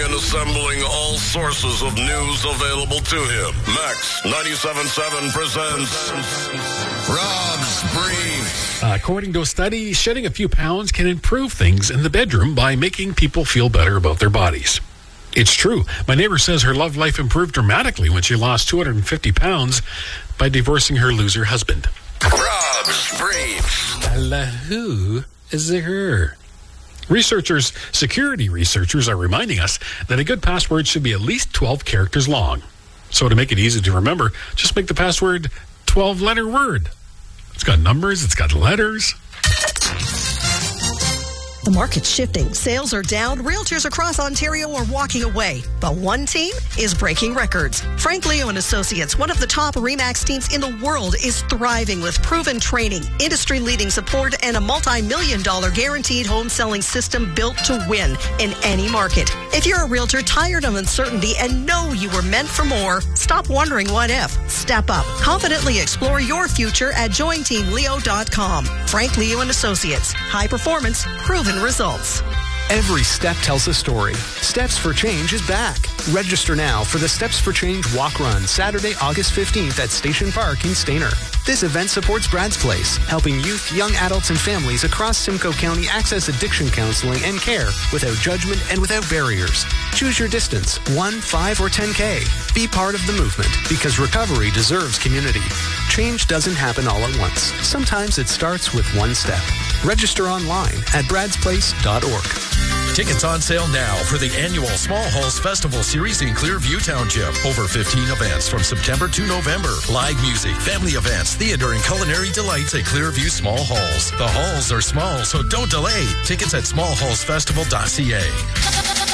and assembling all sources of news available to him. Max 97.7 presents Rob's Brief. According to a study, shedding a few pounds can improve things in the bedroom by making people feel better about their bodies. It's true. My neighbor says her love life improved dramatically when she lost 250 pounds by divorcing her loser husband. Rob's Brief. Who is her? Security researchers are reminding us that a good password should be at least 12 characters long. So to make it easy to remember, just make the password 12-letter word. It's got numbers, it's got letters. The market's shifting. Sales are down. Realtors across Ontario are walking away. But one team is breaking records. Frank Leo and Associates, one of the top RE/MAX teams in the world, is thriving with proven training, industry-leading support, and a multi-million-dollar guaranteed home selling system built to win in any market. If you're a realtor tired of uncertainty and know you were meant for more, stop wondering what if. Step up. Confidently explore your future at jointeamleo.com. Frank Leo and Associates. High performance, proven results. Every step tells a story. Steps for Change is back. Register now for the Steps for Change Walk Run, Saturday, August 15th at Station Park in Stayner. This event supports Brad's Place, helping youth, young adults, and families across Simcoe County access addiction counseling and care without judgment and without barriers. Choose your distance, 1, 5, or 10K. Be part of the movement, because recovery deserves community. Change doesn't happen all at once. Sometimes it starts with one step. Register online at bradsplace.org. Tickets on sale now for the annual Small Halls Festival Series in Clearview Township. Over 15 events from September to November. Live music, family events, theater, and culinary delights at Clearview Small Halls. The halls are small, so don't delay. Tickets at smallhallsfestival.ca.